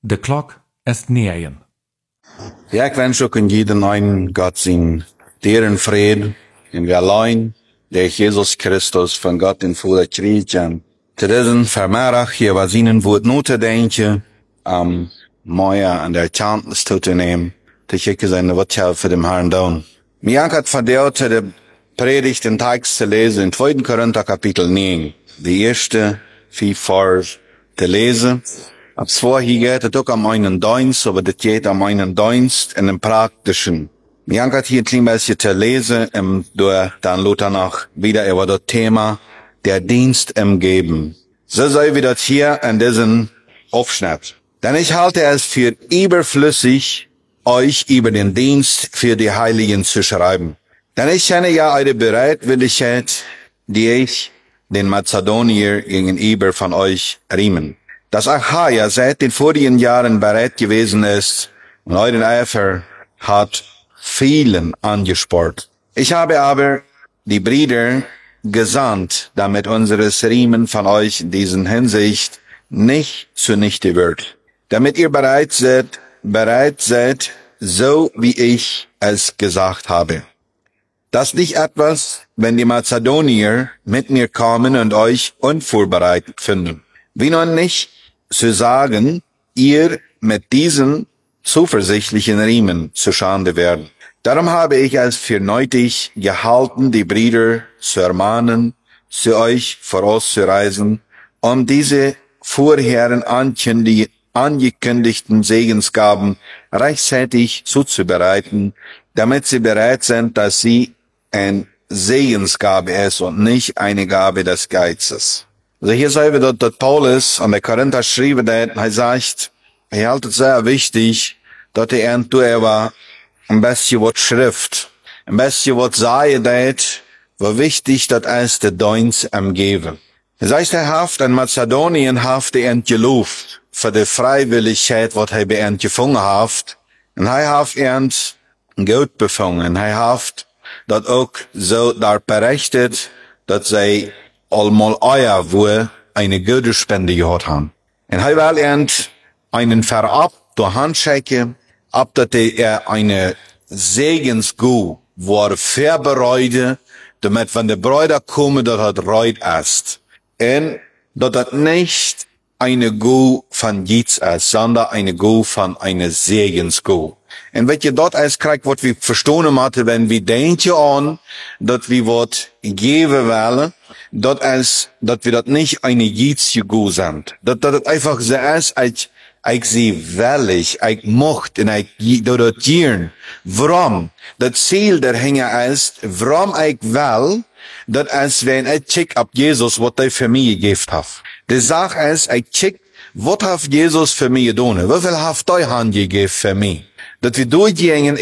The clock is nearing. Ja, ik wens ook in jeden een Gott zijn deren vrede en wir allein, der Jesus Christus von Gott in Vader kriegen. Te diesen vermiddag hier was ihnen woord noten denken, mooier an der Chantnis toe te nemen, te schicken zijn wat voor dem Herrn doen. Mir hat verdeelt de Predigt den Text zu lesen in 2. Korinther Kapitel 9, die erste 4 Vers te lesen. Ab zwar hier geht es auch am einen Dienst, aber das geht am einen Dienst in dem Praktischen. Mir hat hier ein klein bisschen zu lesen, durch dann Luther noch wieder über das Thema der Dienst im Geben. So sei wie das hier in diesem Aufschnitt. Denn ich halte es für überflüssig, euch über den Dienst für die Heiligen zu schreiben. Denn ich kenne ja eure Bereitwilligkeit, die ich den Mazedonier gegenüber von euch riemen. Dass Achaia seit den vorigen Jahren bereit gewesen ist und euren Eifer hat vielen angespornt. Ich habe aber die Brüder gesandt, damit unseres Riemen von euch in diesen Hinsicht nicht zunichte wird. Damit ihr bereit seid, so wie ich es gesagt habe. Das nicht etwas, wenn die Mazedonier mit mir kommen und euch unvorbereitet finden. Wie nun nicht zu sagen, ihr mit diesen zuversichtlichen Riemen zu Schande werden. Darum habe ich es für nötig gehalten, die Brüder zu ermahnen, zu euch vorauszureisen, um diese vorherigen angekündigten Segensgaben rechtzeitig zuzubereiten, damit sie bereit sind, dass sie eine Segensgabe ist und nicht eine Gabe des Geizes. Also hier sehen wir, dass Paulus an der Korinther schrieb, er sagt, er hält es sehr wichtig, dass er ein bisschen was schrift, ein bisschen was sagen, wo wichtig das ist, der Dienst am Geben. Das heißt, er hat in Mazedonien gelobt für die Freiwilligkeit, was er bei ihm gefunden hat, und er hat gut befangen, er hat das auch so da berichtet, dass sie allmal euer wo eine gute Spende gehabt haben. Und er will einen Verab durch Handschecke, ab dass er eine Segensgu war vorbereitet, damit wenn die Bräuder kommen, dass das reut ist. Und dass das nicht eine Gu von Jits ist, sondern eine Gu von einer Segensgu. Und wenn ihr dort als kriegt, was wir verstehen hatten, wenn wir denken an, dass wir was geben wollen, dass wir das nicht eine Jitsgu sind. Dass das einfach so ist, als ich sie willig, ich mocht, und ich das gieren. Warum? Das Ziel der Hänger ist, warum ich will, das ist, wenn ich check ab Jesus, was er für mich gegeben hat. Die Sache ist, ich check, was hat Jesus für mich getan? Wie viel hat er Hand gegeben für mich? Dass wir durchgehen,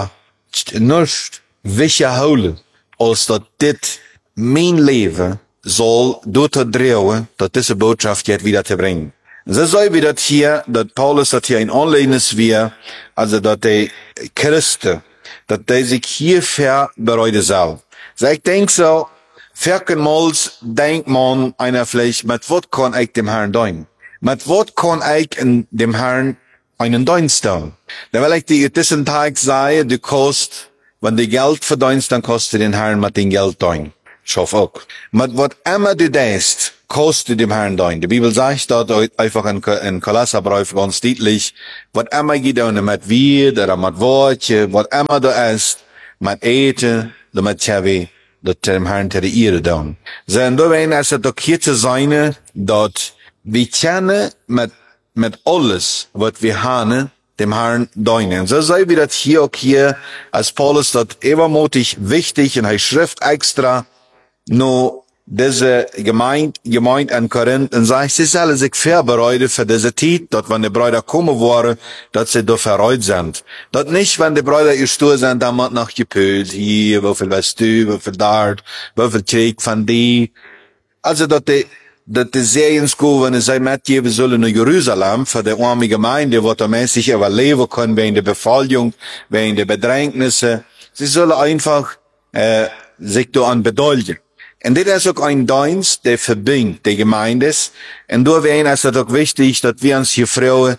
nicht wiederholen, als dass das mein Leben soll durchdrehen, dass diese Botschaft jetzt wieder zu bringen. So soll wie das hier, dass Paulus das hier in Anlehnung ist, also dass die Christen, dass die sich hierfür bereiten sollen. So ich denke so, vielmals denkt man einer vielleicht, mit was kann ich dem Herrn dienen? Mit was kann ich in dem Herrn einen Dienst tun? Da will ich dir diesen Tag sagen, du kostet, wenn du Geld verdienst, dann kostet den Herrn mit dem Geld dienen. Ich hoffe auch. Mit was immer du denkst, kostet dem Herrn dienen. Die Bibel sagt dort einfach in Kolosserbrief ganz deutlich, was immer du tun, mit Wied oder mit Worte, was immer du isst, mit Eten, damit wir das dem Herrn zu der Ehre tun. So, und da werden es doch hier zu sein, dass wir kennen mit alles, was wir haben, dem Herrn dienen. So sei wie das hier auch hier, als Paulus das übermutig wichtig und er schrift extra, nur diese Gemeinde in Korinth und sagt, sie sollen sich vorbereiten für diese Zeit, dass wenn die Brüder kommen wollen, dass sie da verreut sind. Dass nicht, wenn die Brüder gestorben sind, dann wird noch gepölt, hier, wie viel weißt du, wie viel dort, wie viel Krieg von die. Also, dass die Segensgabe, wenn sie mitgeben sollen in Jerusalem, für die arme Gemeinde, wo der Mensch sich überleben kann, wegen der Befolgung, wegen der Bedrängnisse. Sie sollen einfach, sich da an bedeutet. Und das ist auch ein Dienst, der verbindet die Gemeinde. Und da wäre es auch wichtig, dass wir uns hier Frauen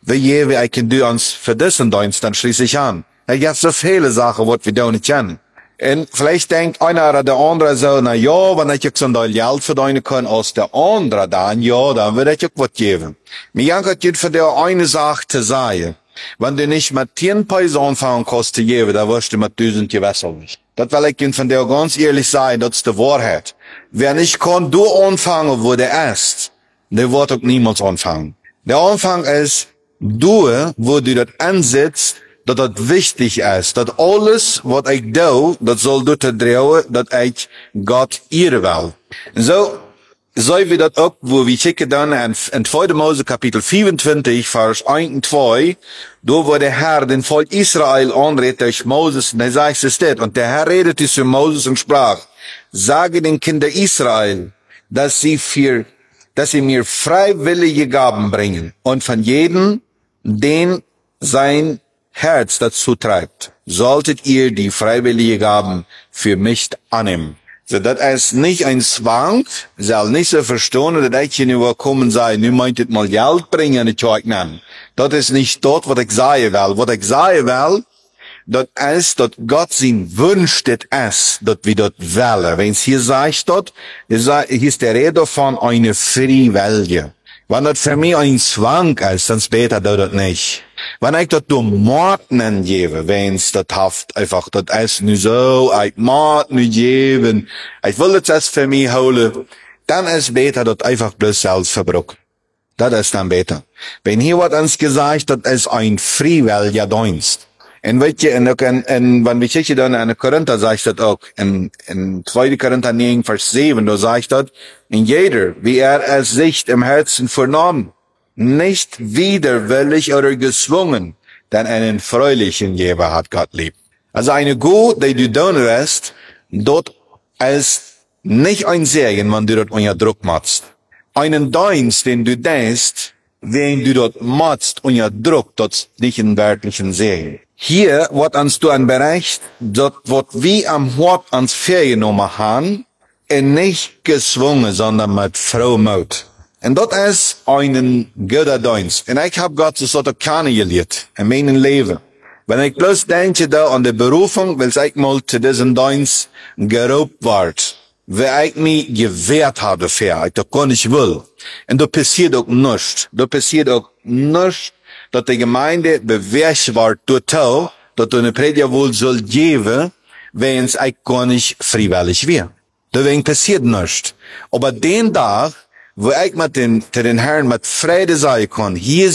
wie jewe ich du uns für diesen Dienst dann schließlich an. Es gibt so viele Sachen, was wir da nicht kennen. Und vielleicht denkt einer oder der andere so, na ja, wenn ich so ein Geld verdienen kann als der andere dann, ja, dann würde ich auch was geben. Mir jankert geht für der eine Sache zu sagen. Wenn du nicht mit 10 Peso anfangen kannst zu geben, dann wirst du mit 1000 gewässert nicht. Das will ich Ihnen von der ganz ehrlich sagen, das ist die Wahrheit. Wer nicht kann, du anfangen, wo der ist, der wird auch niemals anfangen. Der Anfang ist, du, wo du das ansetzt, dass das wichtig ist, dass alles, was ich tue, das soll dazu drehen, dass ich Gott ehren will. So wie das auch, wo wir schicken dann in 2. Mose Kapitel 24, Vers 1 und 2, da wo der Herr den Volk Israel anredet durch Moses, und er sagt es steht, und der Herr redete zu Moses und sprach, sage den Kindern Israel, dass sie mir freiwillige Gaben bringen, und von jedem, den sein Herz dazu treibt, solltet ihr die freiwillige Gaben für mich annehmen. So, das ist nicht ein Zwang, soll nicht so verstehen, dass ich hier nur kommen sei, nu meint it mal Geld bringen, ich euch nennen. Das ist nicht dort, was ich sagen will. Was ich sagen will, das ist, dass Gott sein wünscht, dass wir das wählen. Wenn es hier sagt, hier ist der Rede von einer Freiwillige. Wenn das für mich ein Zwang ist, dann später das nicht. Wenn ich das durch Morden gebe, wenn's das haft, einfach, das ist nur so, ich mag nicht geben, ich will das für mich holen, dann ist besser, das einfach bloß Selbstverbrauch. Das ist dann besser. Wenn hier wird uns gesagt, das ist ein freiwilliger Dienst. Und wenn wir schicken dann in Korinther, sagt das auch, in 2. Korinther 9, Vers 7, da sagt das, in jeder, wie es sich im Herzen vornahm, nicht widerwillig oder gezwungen, denn einen freulichen Geber hat Gott lieb. Also eine Gut, die du tun wirst, dort ist nicht ein Segen, wenn du dort unter Druck machst. Einen Dienst, den du denkst, wenn du dort machst unter Druck, dort nicht in wirklichen Segen. Hier wird uns du ein Bereich, dort wird wie am Hort ans Ferienummer haben, und nicht gezwungen, sondern mit Frohmut. Und das ist ein guter Dienst. Und ich habe Gott so kennengelernt in meinem Leben. Wenn ich bloß denke da an die Berufung, weil ich mal zu diesem Dienst gerobt ward, weil ich mich gewehrt habe dafür, ich das gar nicht will. Und da passiert auch nichts. Da passiert auch nichts, dass die Gemeinde bewegt wird, dass du eine Prediger wohl soll geben, wenn es ich gar nicht freiwillig wäre. Deswegen passiert nichts. Aber den Tag, wo ich mit den Herrn mit Freude sagen kann, hier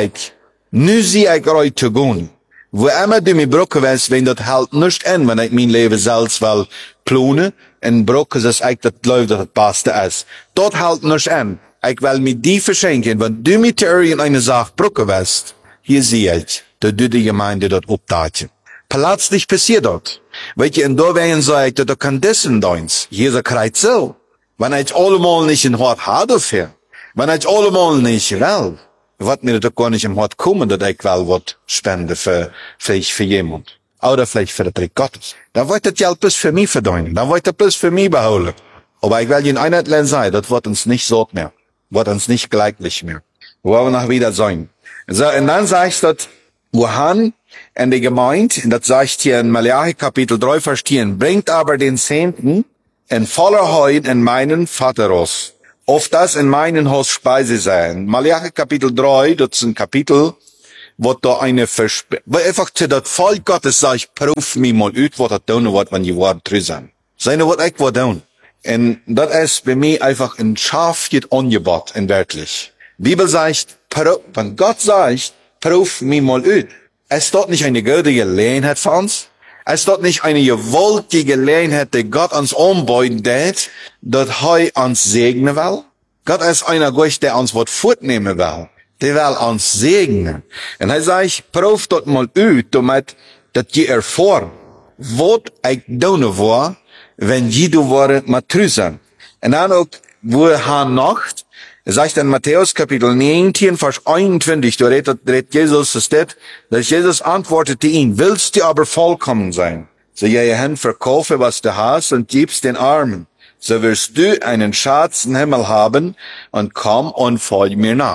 nu sehe ich reut zu gehen. Wo immer du mir brauchen willst, wenn das halt nicht an, wenn ich mein Leben selbst will planen, und brauchen, dass ich das läuft, das Beste ist. Dort halt nicht an. Ich will mir die verschenken, wenn du mir irgendeine Sache brauchen willst, hier sehe ich, dass du die Gemeinde dort obdaten. Plötzlich passiert dort. Weet je, en daar werden zei ik dat er kan dessen Dienst. Jeder krijgt zo. Wanneer het allemaal niet in hart had of her. Wanneer het allemaal niet wil. Wat mir doch gar nicht im Hart kommen, dass ich will wat spenden vielleicht für jemand. Oder vielleicht für das Reich Gottes. Dann wird das Geld bis für mich verdienen. Dann wird das bis für mich beholen. Aber ich will Ihnen einheitlich sagen, das wird uns nicht so mehr. Wird uns nicht gleichlich mehr. Wo wir noch wieder sein. So, und dann sagst du, wohan in der Gemeinde, und das sagt hier in Malachi Kapitel 3, Vers 10, bringt aber den Zehnten in voller Heut in meinen Vaterhaus. Auf das in meinen Haus Speise sein. Malachi Kapitel 3, das ist ein Kapitel, wo da eine einfach zu das Volk Gottes sagt, prüf mich mal aus, was das tun wird, wenn die Worte drin sind. Seine was ich was tun. Und das ist bei mir einfach ein scharf geht Angebot, in wirklich. Bibel sagt, wenn Gott sagt, prüf mich mal aus. Ist dort nicht eine gute Gelegenheit für uns? Ist dort nicht eine gewollte Gelegenheit, die Gott uns anbieten wird, dass er uns segnen will? Gott ist einer Gott, der uns was fortnehmen will. Der will uns segnen. Und er sagt, prüf dort mal aus, damit, dass ihr erfahren, was ich tun will, wenn die du waren mit Trüsen. Und dann auch, wo er Nacht, er sagt in Matthäus Kapitel 19, Vers 21, da redet Jesus, dass Jesus antwortete ihn, willst du aber vollkommen sein? So gehe hin, verkaufe, was du hast und gibst den Armen. So wirst du einen Schatz im Himmel haben und komm und folge mir nach.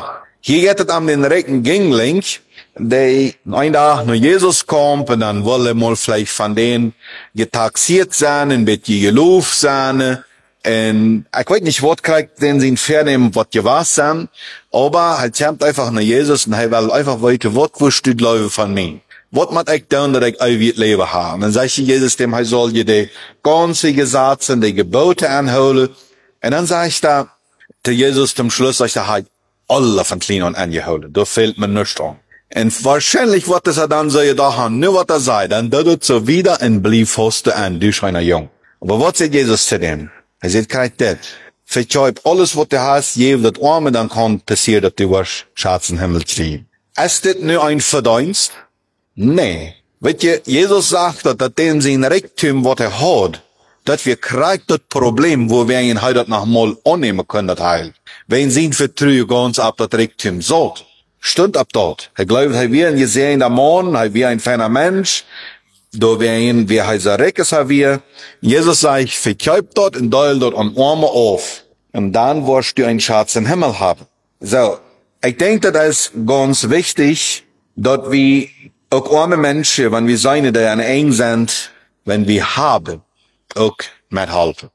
Hier geht es um den rechten Gängling, der ein Tag nach Jesus kommt und dann will er mal vielleicht von denen getaxiert sein, ein bisschen gelaufen sein. Und ich weiß nicht, was kriegt den sie vernehmen, was gewas sein, aber er kommt einfach nach Jesus und er will einfach weiter, was willst du glauben von mir? Was muss ich tun, dass ich ewiges Leben habe? Und dann sagt Jesus dem, er soll dir die ganze Gesetze, die Gebote anholen. Und dann sagt ich da, der Jesus zum Schluss, sagt er, hat alle von klein und angeholt. Da fehlt mir nichts an. Und wahrscheinlich wird es dann so gedacht haben, nur was er sagt, dann tut er so wieder und blieb fast an, du scheiner jung. Aber was sagt Jesus zu dem? Er sagt, kein das. Verkäufe alles, was du hast, jedem das Arme, dann kann passieren, dass du was Schatz im Himmel kriegst. Ist das nur ein Verdienst? Nee. Weet je, Jesus sagt, dass dem sein Reichtum, was hat, dass wir kriegen das Problem, wo wir ihn heute noch mal annehmen können, das Heil. Wenn sie vertrauen ganz ab das Reichtum sagt, stimmt ab dort. Er glaubt, er wird ein gesehener Mann, er wird ein feiner Mensch, da wir ihn, wie er so reich ist, wir. Jesus sagt, verkauf dort und teil dort an Arme auf. Und dann wirst du einen Schatz im Himmel haben. So. Ich denke, das ist ganz wichtig, dass wir auch arme Menschen, wenn wir seine, die an eng sind, wenn wir haben, auch mithelfen.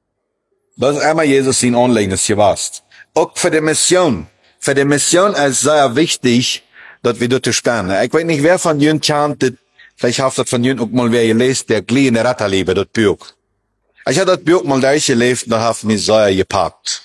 Das ist einmal Jesus in Anlegendes gewasst. Auch für die Mission. Für die Mission ist sehr wichtig, dass wir dort spenden. Ich weiß nicht, wer von Ihnen kennt, vielleicht habt ihr von Ihnen auch mal wer gelesen, der kleine Ratterlebe, das Buch. Ich habe das Buch mal durchgelesen, da hat mich sehr gepackt.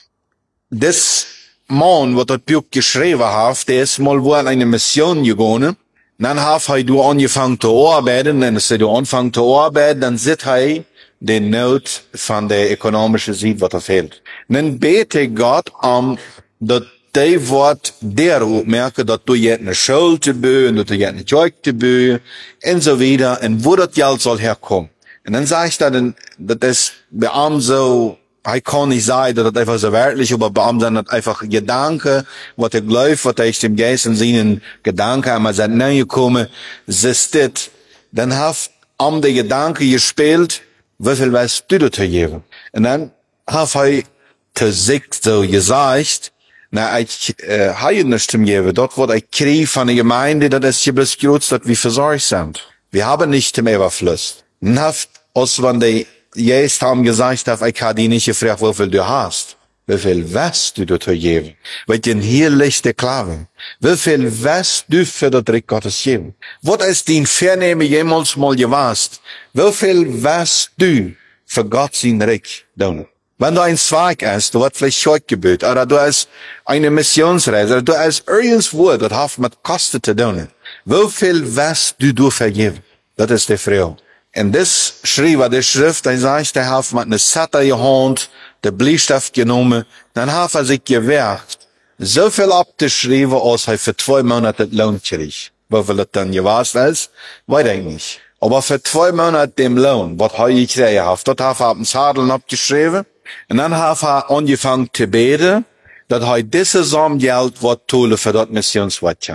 Das Mann, was das Buch geschrieben hat, der ist mal wohl an eine Mission gegangen. Dann hat er du angefangen zu arbeiten, dann ist er du angefangen zu arbeiten, dann sieht er den Not von der ökonomischen Seite, was er fehlt. Dann bete Gott dass die Wort der merke, dass du jetzt eine Schuld zu bü, dass du jetzt eine Joy zu bü, und so weiter, und wo das Geld soll herkommen. Und dann sag ich dann, das ist bei ihm so, ich kann nicht sagen, dass das einfach so wörtlich, aber bei ihm sind das einfach Gedanken, was er glaubt, was er dem Geist in seinen Gedanken einmal sind näher gekommen, siehst das, dann hat ihm der Gedanke gespielt, wie viel weißt du dazu geben? Und dann hat er zu sich so gesagt, na, ich habe nicht zum Geben, dort wird ich kriege von der Gemeinde, das ist hier bloß groß, dass wir versorgt sind. Wir haben nicht im Überfluss. Dann hat, als wenn die Jesus haben gesagt, ich habe die nicht gefragt, wie viel du hast. Wie viel weißt du dazu geben? Weil denn hier liegt der Klave. Wie viel weißt du für das Reich Gottes geben? Was ist dein Vernehme jemals mal gewasst? Wie viel weißt du für Gott sein Reich tun? Wenn du ein Zweig hast, du hast vielleicht Schuldgebet, oder du hast eine Missionsreise, oder du hast irgendwo, das hat mit Kosten zu tun. Wie viel weißt du vergeben? Das ist die Frage. Und das schrieb die Schrift, da sagt, der hat mit einer Satte gehand, der Bleistift genommen, dann hat sich gewehrt, so viel abgeschrieben, als er für 2 Monate Lohn kriegt. Wie viel das dann gewesen ist, weiß ich nicht. Aber für 2 Monate dem Lohn, was er gekriegt hat, das hat er auf dem Zettel abgeschrieben, und dann hat er angefangen zu beten, dass er dieses Geld wird tun für das Missionswerk.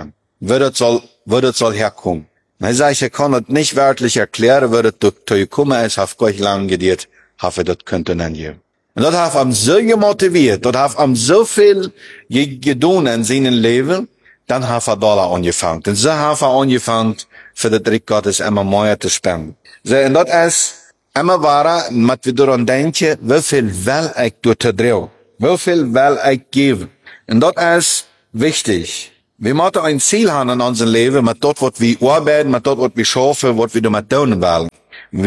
Wo das soll herkommen. Und er sagt, ich kann das nicht wörtlich erklären, wo das gekommen ist, hat Gott lang gedauert, hat er das könnte nennen. Und das hat ihn so gemotiviert, das hat ihm so viel getan in seinem Leben, dann hat er Dollar angefangen. Und so hat er angefangen, für das Reich Gottes immer mehr zu spenden. So, und das ist immer wahrer, mit wir daran denken, wie viel will ich dort drehen? Wie viel will ich geben? Und das ist wichtig. Wir müssen ein Ziel haben in unserem Leben, mit dort, was wir arbeiten, mit dort, was wir schaffen, was wir damit tun wollen. Wenn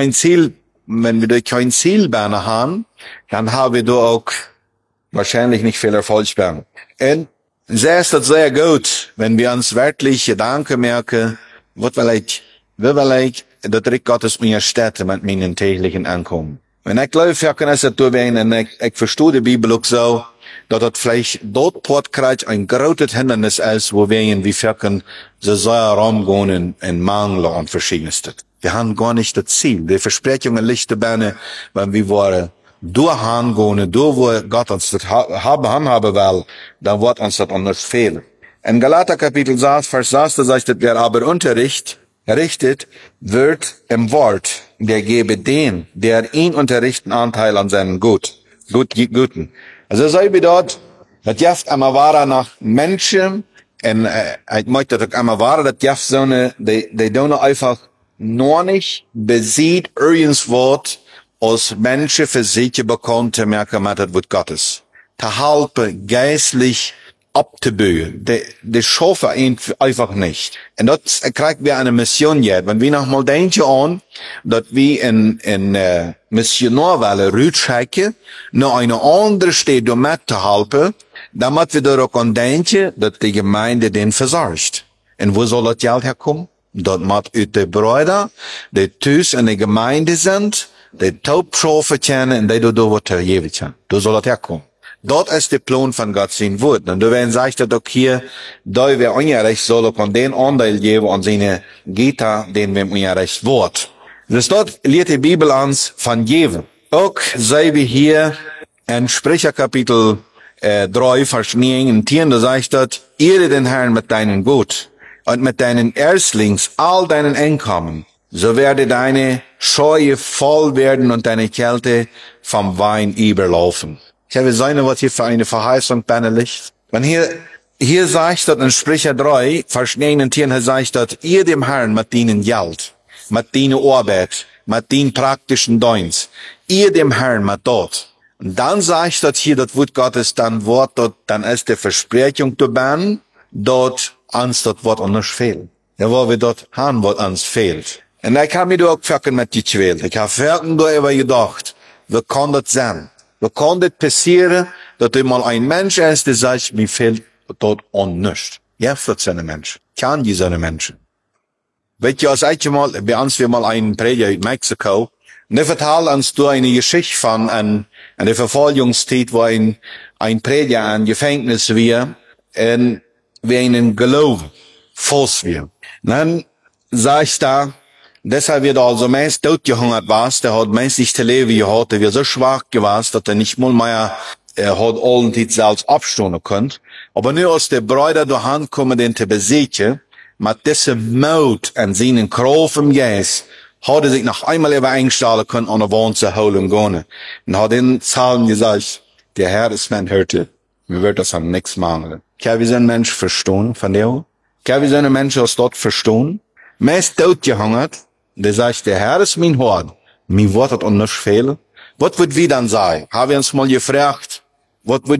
wir durch kein Ziel haben, dann haben wir da auch wahrscheinlich nicht viel Erfolg bekommen. Und sehr ist das sehr gut, wenn wir uns wirklich Gedanken merken, wie will ich, das Reich Gottes mir Städte mit meinen täglichen Ankommen. Und ich glaube, wir können es dazu werden, und ich verstehe die Bibel auch so, dass das vielleicht dort Portkreuz ein großes Hindernis ist, wo wir können so sehr rumgehen in Mangel und Verschiedenes. Wir haben gar nicht das Ziel. Die Versprechungen lichten Beine, wenn wir wollen, durchgehen, wo Gott uns das haben will, dann wird uns das anders fehlen. In Galater Kapitel 6, Vers 6, da sagt es, wer aber errichtet wird im Wort, der gebe den, der ihn unterrichten, Anteil an seinem Guten. Also sei wie dort, Dat jaft einmal waren nach Menschen, en ik möchte dat einmal waren, dat jaft so eine, die doen einfach nur nicht besiegt irgends Wort, als Menschen für sich bekommen, zu merken, das wird Gottes. Te helpen, geistlich abzubühen. Die schaffen einfach nicht. Und das kriegen wir eine Mission jetzt. Wenn wir noch mal denken an, dass wir in Missionarwelle rückschicken, nach einer anderen Stadt um mitzuhelfen, damit wir darauf an denken, dass die Gemeinde den versorgt. Und wo soll das Geld herkommen? Dat moet uit de Brüder, die thuis in de Gemeinde sind, die taubschaffen kennen en die door wat geven können. Da soll das herkommen. Dat is de plan van Gott zijn woord. En daarin zegt dat ook hier, dat we onrecht zullen van den aandeel geven aan zijn Gita, den we onrecht wordt. Dus dat leert de Bibel ons van geven. Ook zijn we hier in Sprecher Kapitel 3, Vers 9 en 10, da zegt dat, ehre den Herrn mit deinem Gut und mit deinen Erstlings all deinen Einkommen, so werde deine Scheue voll werden und deine Kälte vom Wein überlaufen. Ich habe gesehen, was hier für eine Verheißung liegt. Wenn hier sagt das in Sprecher 3, Vers 9 und 10, sagt das, ihr dem Herrn mit deinen Geld, mit deiner Arbeit, mit den praktischen Dienst, ihr dem Herrn mit dort. Und dann sagt das hier, das Wort Gottes, dann Wort dort, dann ist die Versprechung zu bannen, dort ans das Wort uns fehlt. Ja, wo wir dort haben, was uns fehlt. Und ich habe mir da auch verken mit die Quäl. Ich habe verken da immer gedacht, wie kann das sein? Wie kann das passieren, dass mal ein Mensch ist, der sagt, mir fehlt dort an nichts. Ja, das sind Menschen. Kann die so Menschen. Weet je, als ich mal, bei uns wir mal einen Prediger in Mexiko, und der vertelt uns da eine Geschichte von einer Verfolgungszeit, wo ein Prediger in Gefängnis war, und wir einen Glauben, falsch wir. Dann sag ich da, deshalb wird also meist totgehungert was, der hat meist nicht zu leben gehabt, der wird so schwach gewesen, dass er nicht mal mehr, hat allen die selbst abstunden könnt. Aber nur als der Brüder da handkommen, den zu besiegen, mit diesem Mut an seinen Kraft im Geist, hat er sich noch einmal übereinstellen können, an der Wand zu holen gehen. Und hat in Psalm gesagt, der Herr ist mein Hirte, mir wird das an nichts mangeln. Kann wir so ein Mensch verstehen von dir? Kann wir so ein Mensch aus dort verstehen? Meist totgehungert, der sagt, der Herr ist mein Hort, mir wird das an nichts fehlen. Was wird wir dann sein? Haben wir uns mal gefragt, was wird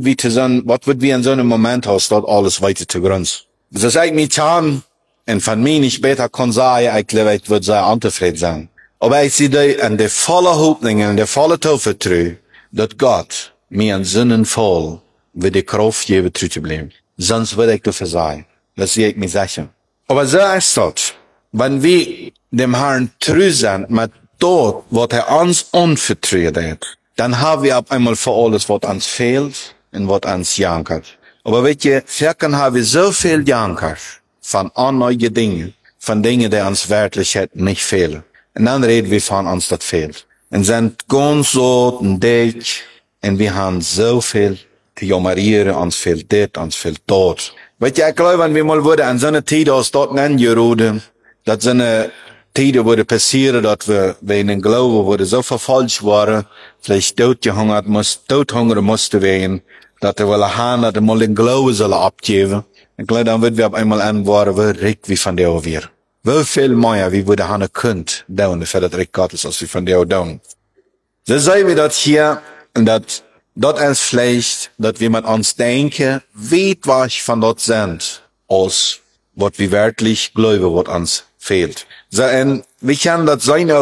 wir in so einem Moment aus dort alles weiter zu grünzen? Das ist eigentlich getan, und von mir nicht besser kann sagen, ich glaube, ich würde sehr unzufrieden sein. Aber ich sehe da in der volle Hoffnung, in der volle Taufe, dass Gott mir in Sinnen voll wird die Kraft geben, treu zu bleiben. Sonst würde ich dafür sein. Das sehe ich mir sicher. Aber so ist das. Wenn wir dem Herrn treu sind, mit dort, was uns anvertraut hat, dann haben wir ab einmal für alles, was uns fehlt und was uns jankert. Aber weet je, verken haben wir so viel jankert von neuen Dingen, von Dingen, die uns Wirklichkeit nicht fehlen. Und dann reden wir von uns, das fehlt. Und sind ganz so dick, und wir haben so viel zu jammerieren, uns fehlt dit, uns fehlt dort. Weet je, ich glaube, wenn wir mal würden an so eine Zeit aus dort angerufen, dass so eine Zeit würde passieren, dass wir in den Glauben würde so verfolgt waren, vielleicht tothungern musste werden, dass wir wollen haben, dass wir mal den Glauben sollen abgeben. Ich glaube, dann wird wir auf einmal antworten, wie recht wie von dir wir. Wie viel mehr, wie wir haben könnt, tun, für das Recht Gottes, als wir von dir tun. So sehen wir das hier, und das ist vielleicht, dass wir mit uns denken, wie weit von dort sind, als was wir wirklich glauben, was uns fehlt. So, und wir können das sein,